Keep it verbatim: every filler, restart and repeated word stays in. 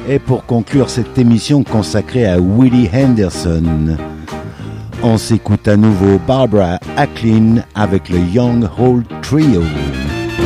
Et pour conclure cette émission consacrée à Willie Henderson, on s'écoute à nouveau Barbara Acklin avec le Young Hall Trio.